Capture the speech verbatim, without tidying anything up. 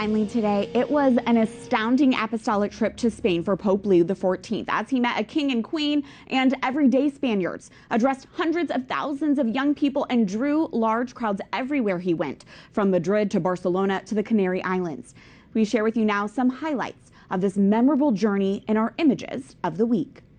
finally today, it was an astounding apostolic trip to Spain for Pope Leo the fourteenth as he met a king and queen and everyday Spaniards, addressed hundreds of thousands of young people, and drew large crowds everywhere he went, from Madrid to Barcelona to the Canary Islands. We share with you now some highlights of this memorable journey in our images of the week.